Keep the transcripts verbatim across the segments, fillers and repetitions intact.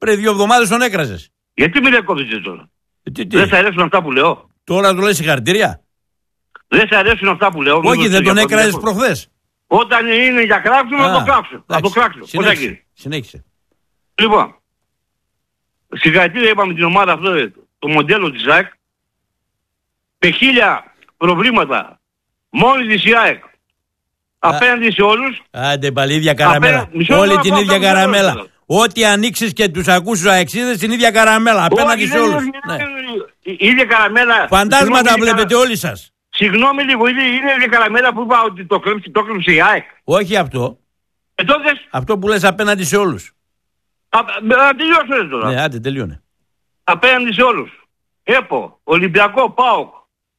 Πριν δύο εβδομάδες τον έκραζες. Γιατί με διακόπτεις τώρα. Ε, τι, τι. Δεν σ' αρέσουν αυτά που λέω. Τώρα του λες συγχαρητήρια. Δεν σ' αρέσουν αυτά που λέω. Όχι, δεν τον έκραζες προχθές. Όταν είναι για κράξιμο, να το κράξω. Να το κράξω. Συνέχισε. Συνέχισε. Λοιπόν, συγχαρητήρια είπαμε την ομάδα αυτό, το μοντέλο της ΑΕΚ. Με χίλια προβλήματα μόνη της η ΑΕΚ. Απέναντι σε όλους. Άντε πάλι ίδια καραμέλα. Όλη την ίδια καραμέλα. Ό,τι ανοίξεις και τους ακούς τους αεξίδες την ίδια καραμέλα. Απέναντι σε όλους. Η ίδια καραμέλα. Φαντάσματα βλέπετε όλοι σας. Συγγνώμη λίγο, είναι η ίδια καραμέλα που είπα ότι το κλέψει η ΑΕΚ. Όχι αυτό. Ε, τότε... Αυτό που λες απέναντι σε όλους. Να τελειώσω τώρα. Ναι, άντε τελειώνε. Απέναντι σε όλους. ΕΠΟ, Ολυμπιακό, ΠΑΟΚ.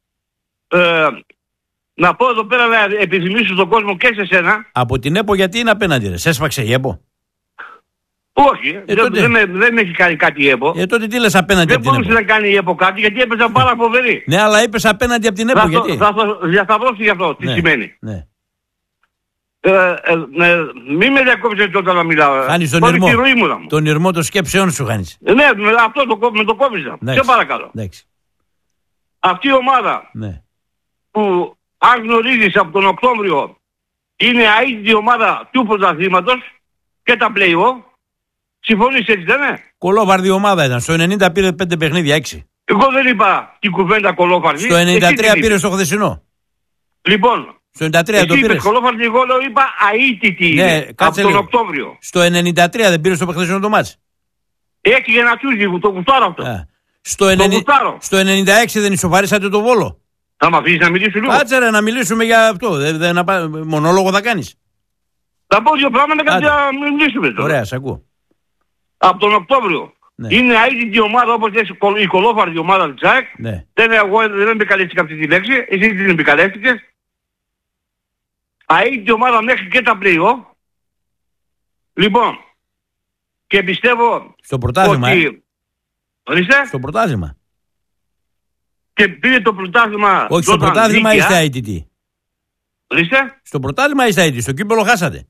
Ε, να πω εδώ πέρα να επιθυμίσω στον κόσμο και σε σένα. Από την ΕΠΟ γιατί είναι απέναντι ρε. Σε έσφαξε η ΕΠΟ. Όχι, ε, δεν, τότε... δεν, δεν έχει κάνει κάτι η ΕΠΟ. Ε, τότε τι λες απέναντι δεν από την ΕΠΟ. Δεν μπορούσε να κάνει η ΕΠΟ κάτι γιατί έπαιζε πάρα φοβερή. Ναι, αλλά είπες απέναντι από την ΕΠΟ. Θα γιατί. Θα το διασταυρώσω γι' αυτό τι ναι, σημαίνει. Ναι. Ε, ε, ε, μην με διακόψετε όταν να μιλάω. Χάνεις τον ηρμό. Τον ηρμό των σκέψεών σου χάνεις. Ε, ναι, με αυτό το, με το κόβιζα. Σε παρακαλώ. Εντάξει. Αυτή η ομάδα ναι. που αν γνωρίζεις από τον Οκτώβριο είναι αίτητη ομάδα του πρωταθλήματος και τα play-off. Συμφωνείς έτσι δεν είναι. Κολόβαρδη ομάδα ήταν. Στο ενενήντα πήρε πέντε παιχνίδια, έξι. Εγώ δεν είπα την κουβέντα κολόβαρδη. Στο ενενήντα τρία πήρε στο χθεσινό. Λοιπόν. Στο ενενήντα τρία το πήρε. Κολόβαρδη, εγώ λέω είπα αίτητη ναι, είναι από τον λίγο. Οκτώβριο. Στο ενενήντα τρία δεν πήρε στο χθεσινό το μάτς. Έτσι για να τσούζει, το κουστάρω αυτό. Α. Στο, ενενήντα... στο ενενήντα έξι δεν ισοφαρίσατε το Βόλο. Θα με αφήσεις να μιλήσω λίγο. Κάτσε ρε να μιλήσουμε για αυτό. Δεν, δεν, να... Μονόλογο θα κάνεις. Θα πω δύο πράγματα και θα μιλήσουμε τώρα. Ωραία, σ' ακούω. Από τον Οκτώβριο. Ναι. Είναι αίτητη ομάδα όπως λες η κολόφαρδη ομάδα του Τσάκ. Ναι. Δεν, εγώ δεν επικαλέστηκα αυτή τη λέξη. Εσύ την επικαλέστηκες. Αίτητη ομάδα μέχρι και τα play-off. Λοιπόν. Και πιστεύω στο πρωτάθλημα. Ότι... Ε? Ορίστε. Στο πρωτάθλημα. Και πήρε το πρωτάθλημα. Όχι, στο πρωτάθλημα είστε αίτητοι. Ορίστε. Στο πρωτάθλημα είστε αίτητοι. Στο κύπελλο χάσατε.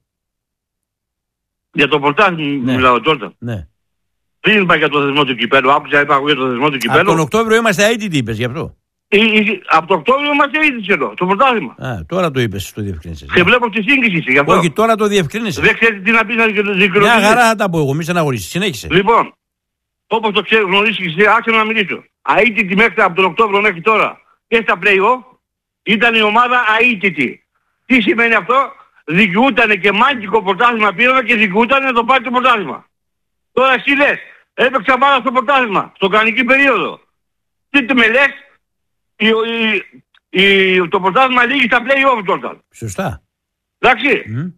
Για το πρωτάθλημα ναι. μιλάω τότε. Ναι. Δεν είπα για το θεσμό του κυπέλλου. Άκουσα είπα για το θεσμό του κυπέλλου. Από τον Οκτώβριο είμαστε αίτητοι, είπες γι' αυτό. Ε, ε, από τον Οκτώβριο είμαστε αίτητοι εδώ. Το πρωτάθλημα. Α, τώρα το είπες, το διευκρίνησες. Σε βλέπω τη σύγκριση γι' αυτό. Όχι, τώρα το διευκρίνησες. Δεν ξέρεις τι να πεις να δικαιολογήσεις. Μια χαρά θα τα πω εγώ, μη σε αναγνωρίσεις. Συνέχισε. Λοιπόν, όπως το ξέρεις, γνωρίσεις και άξιο να μιλήσω. Αίτητη μέχρι από τον Οκτώβριο μέχρι τώρα και στα play-off ήταν η ομάδα αίτητη. Τι σημαίνει αυτό? Δικαιούτανε και μάγκικο πρωτάθλημα πήραμε και δικαιούτανε να το πάρει το πρωτάθλημα. Τώρα εσύ λες, έπαιξα πάρα στο πρωτάθλημα, στο κανονική περίοδο. Τι τι με λες, η, η, η, το πρωτάθλημα λύγει στα play-off τώρα. Σωστά. Εντάξει. Mm.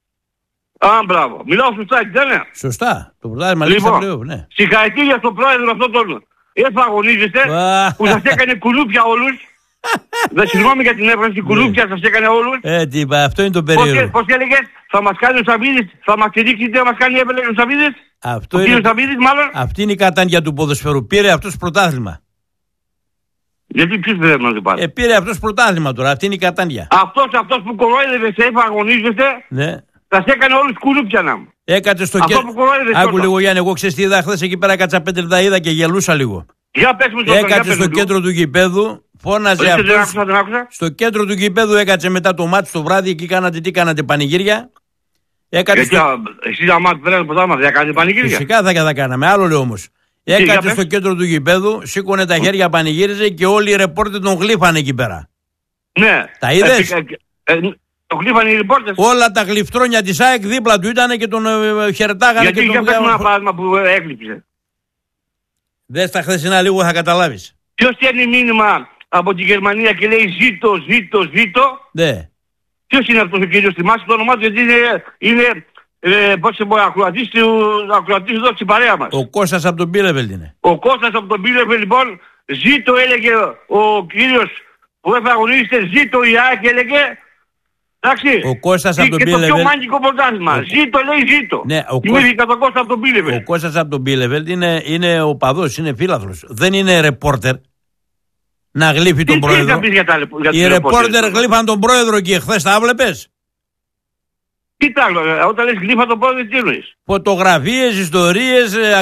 Α, μπράβο. Μιλάω σωστά, δεν είναι. Σωστά. Το πρωτάθλημα λύγει λοιπόν, στα play-off, ναι. Συγχαρητήρια στον πρόεδρο αυτό τον εφαγωνίζεστε που σας έκανε κουλούπια όλους. Δεν συγγνώμη για την έφραση, κουλούπια σας έκανε όλους. Ε, τι είπα, αυτό είναι το περίεργο. Πώς έλεγες, θα μας κάνει ο Σαββίδης, θα μας στηρίξει τι θα μας κάνει έπαιρνε ο Σαββίδης. Αυτό ο είναι... Σαββίδης μάλλον. Αυτή είναι η κατάντια του ποδοσφαιρού. Πήρε αυτός πρωτάθλημα. Γιατί ποιος δεν θέλει να το πάρει. Ε, πήρε αυτός πρωτάθλημα τώρα, αυτή είναι η κατάντια. Αυτός, αυτός που κορόιδευε σε εφαγωνίζεστε, ναι. σας έκανε όλους κουλούπια να μου. Έκατσε στο κέντρο. Άκου λίγο Γιάννη, εγώ ξέρεις τι είδα χθες εκεί πέρα, κάτσα πέντε λεπτά είδα και γελούσα λίγο. Για πες μου το έκατσε στο κέντρο του γηπέδου, φώναζε αυτός. Στο κέντρο του γηπέδου έκατσε μετά το μάτς το βράδυ, εκεί κάνατε τι κάνατε, πανηγύρια. Έκατσε στο... Εσείς άμα πέρατε ποτά μας, δεν κάνετε πανηγύρια. Φυσικά θα, θα κάναμε, άλλο λέω όμως. Έκατσε στο κέντρο του γηπέδου, σήκωνε τα χέρια, πανηγύριζε και όλοι οι ρεπόρτερ τον γλύφανε εκεί πέρα. Ναι. Τα είδες? Ε, ε, ε, τον γλύφανε οι ρεπόρτερ. Όλα τα γλυφτρόνια της ΑΕΚ δίπλα του ήταν και τον ε, χαιρετάγανε. Γιατί και τον... για πες ένα πράγμα που έκλειψε. Δες τα χθεσινά λίγο θα καταλάβεις. Ποιος στέλνει μήνυμα από τη Γερμανία και λέει ζήτω, ζήτω, ζήτω. Ναι. Ποιος είναι αυτός ο κύριος, θυμάσαι το όνομά του, γιατί είναι, είναι ε, πώς σε μπορεί, ακροατής, ακροατής εδώ στην παρέα μας. Ο Κώστας από τον Μπίλεβελ είναι. Ο Κώστας από τον Μπίλεβελ λοιπόν, ζήτω έλεγε ο κύριος που εφαγωνίζεται, ζήτω η ΑΕΚ έλεγε. Εντάξει. Ο Κώστας από τον Μπίλεβελ. Και το πιο μάγικο πρωτάθλημα. Ο... Ζήτω λέει ζήτω. Ναι, ο Κώστα... τον Κώστα από τον Μπίλεβελ. Ο Κώστας από τον Μπίλεβελ είναι, είναι οπαδός, είναι φίλαθλος. Δεν είναι ρεπόρτερ. Να γλύφει τον τι, πρόεδρο. Τι για τα, για οι ρεπόρτερ γλύφαν τον πρόεδρο και χθες τα βλέπες. Τι τα άλλο, όταν λες γλύφα τον πρόεδρο τι εννοείς. Φωτογραφίες, ιστορίες,